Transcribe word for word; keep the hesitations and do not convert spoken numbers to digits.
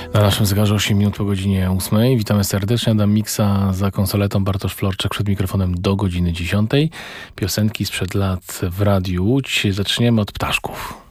Na naszym zegarze osiem minut po godzinie ósmej. Witamy serdecznie. Adam Miksa za konsoletą, Bartosz Florczak przed mikrofonem do godziny dziesiątej. Piosenki sprzed lat w Radiu Łódź. Zaczniemy od ptaszków.